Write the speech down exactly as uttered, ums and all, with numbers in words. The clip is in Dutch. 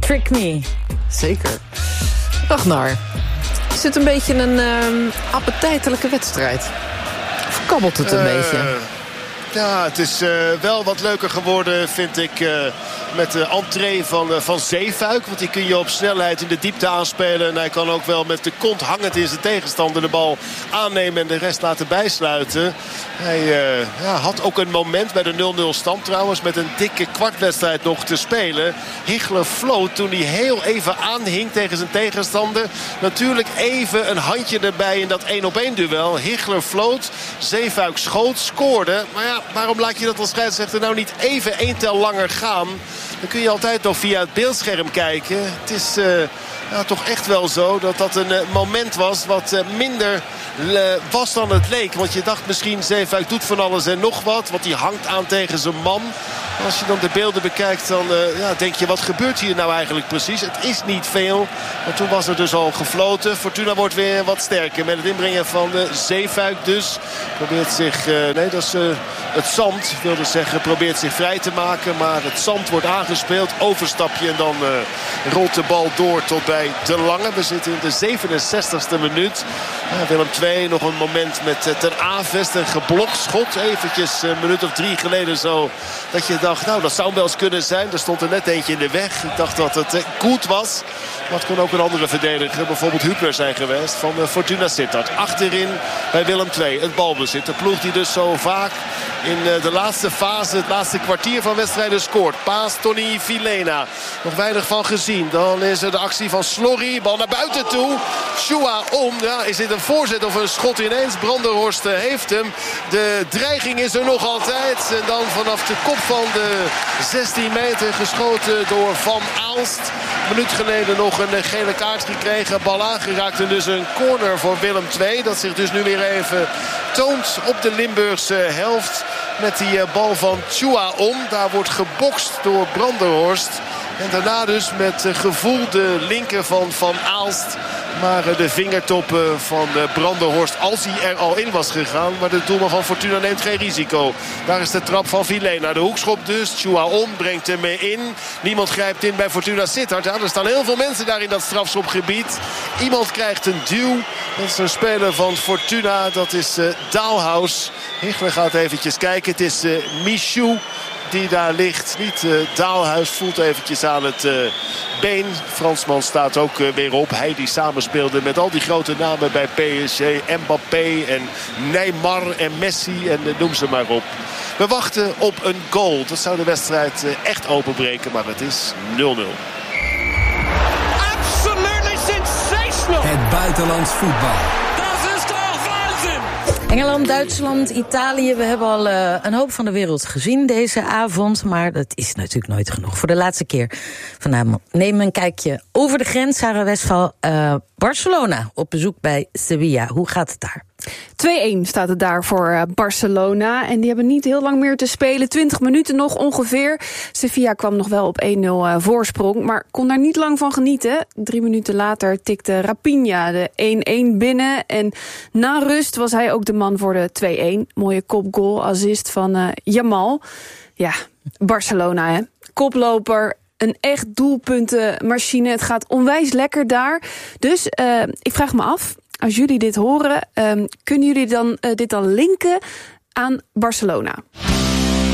Trick Me. Zeker. Ragnar, is het een beetje een uh, appetijtelijke wedstrijd? Of kabbelt het een uh, beetje? Ja, het is uh, wel wat leuker geworden, vind ik, uh, met de entree van, uh, van Zeefuik. Want die kun je op snelheid in de diepte aanspelen. En hij kan ook wel met de kont hangend in zijn tegenstander de bal aannemen en de rest laten bijsluiten. Hij uh, ja, had ook een moment bij de nul nul stand trouwens, met een dikke kwartwedstrijd nog te spelen. Hichler floot toen hij heel even aanhing tegen zijn tegenstander. Natuurlijk even een handje erbij in dat één op één duel. Hichler floot, Zeefuik schoot, scoorde. Maar ja, waarom laat je dat als scheidsrechter nou niet even één tel langer gaan? Dan kun je altijd nog via het beeldscherm kijken. Het is uh, ja, toch echt wel zo dat dat een uh, moment was wat uh, minder uh, was dan het leek. Want je dacht misschien Zeefuik doet van alles en nog wat. Want die hangt aan tegen zijn man. Als je dan de beelden bekijkt, dan uh, ja, denk je, wat gebeurt hier nou eigenlijk precies? Het is niet veel, want toen was er dus al gefloten. Fortuna wordt weer wat sterker met het inbrengen van de Zeefuik dus. Probeert zich, uh, nee dat is uh, het zand, wilde zeggen, probeert zich vrij te maken. Maar het zand wordt aangespeeld, overstapje en dan uh, rolt de bal door tot bij De Lange. We zitten in de zevenenzestigste minuut. Ja, Willem twee, nog een moment met uh, Ter Avest, een geblokt schot. Eventjes een minuut of drie geleden zo, dat je dacht, nou dat zou wel eens kunnen zijn. Er stond er net eentje in de weg. Ik dacht dat het uh, goed was. Maar het kon ook een andere verdediger, bijvoorbeeld Hübner zijn geweest van uh, Fortuna Sittard. Achterin bij Willem twee, het balbezit. De ploeg die dus zo vaak in uh, de laatste fase, het laatste kwartier van wedstrijden scoort. Paas Tony Vilena. Nog weinig van gezien. Dan is er de actie van Slorry. Bal naar buiten toe. Shua om. Ja, is dit een voorzet of een schot ineens? Brandenhorst heeft hem. De dreiging is er nog altijd. En dan vanaf de kop van de zestien meter geschoten door Van Aalst. Een minuut geleden nog een gele kaart gekregen. Bal aangeraakt en dus een corner voor Willem twee. Dat zich dus nu weer even toont op de Limburgse helft. Met die bal van Chua om. Daar wordt gebokst door Brandenhorst. En daarna dus met gevoel de linker van Van Aalst. Maar de vingertoppen van Brandenhorst, als hij er al in was gegaan. Maar de doelman van Fortuna neemt geen risico. Daar is de trap van Vilena. De hoekschop dus. Chouaon brengt hem in. Niemand grijpt in bij Fortuna Sittard. Ja, er staan heel veel mensen daar in dat strafschopgebied. Iemand krijgt een duw. Dat is een speler van Fortuna. Dat is uh, Daalhaus. Hichler gaat eventjes kijken. Het is uh, Michou die daar ligt. Niet uh, Daalhuis voelt eventjes aan het uh, been. Fransman staat ook uh, weer op. Hij die samenspeelde met al die grote namen bij P S G. Mbappé en Neymar en Messi en uh, noem ze maar op. We wachten op een goal. Dat zou de wedstrijd uh, echt openbreken. Maar het is nul nul. Absolutely sensational. Het buitenlands voetbal. Engeland, Duitsland, Italië. We hebben al uh, een hoop van de wereld gezien deze avond. Maar dat is natuurlijk nooit genoeg. Voor de laatste keer vanavond neem een kijkje over de grens. Sarah Westphal, uh, Barcelona op bezoek bij Sevilla. Hoe gaat het daar? twee-een staat het daar voor Barcelona. En die hebben niet heel lang meer te spelen. twintig minuten nog ongeveer. Sevilla kwam nog wel op één nul voorsprong. Maar kon daar niet lang van genieten. Drie minuten later tikte Raphinha de één-een binnen. En na rust was hij ook de man voor de twee-een. Mooie kopgoal, assist van uh, Jamal. Ja, Barcelona, hè. Koploper. Een echt doelpuntenmachine. Het gaat onwijs lekker daar. Dus uh, ik vraag me af, als jullie dit horen, um, kunnen jullie dan uh, dit dan linken aan Barcelona?